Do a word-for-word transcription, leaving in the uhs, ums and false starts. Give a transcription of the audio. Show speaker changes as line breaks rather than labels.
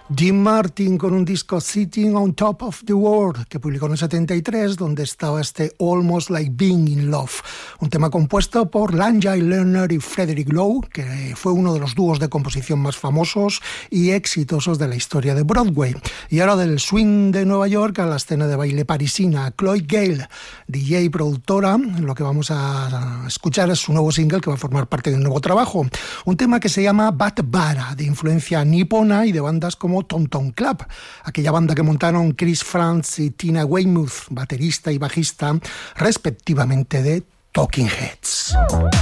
Jim Martin con un disco Sitting on Top of the World que publicó en el setenta y tres, donde estaba este Almost Like Being in Love, un tema compuesto por Langdale Lerner y Frederick Lowe, que fue uno de los dúos de composición más famosos y exitosos de la historia de Broadway. Y ahora del swing de Nueva York a la escena de baile parisina, Chloe Gale, D J y productora. Lo que vamos a escuchar es su nuevo single que va a formar parte de un nuevo trabajo, un tema que se llama Bat Bara, de influencia nipona y de bandas como Tom Tom Club, aquella banda que montaron Chris Frantz y Tina Weymouth, baterista y bajista respectivamente de Talking Heads.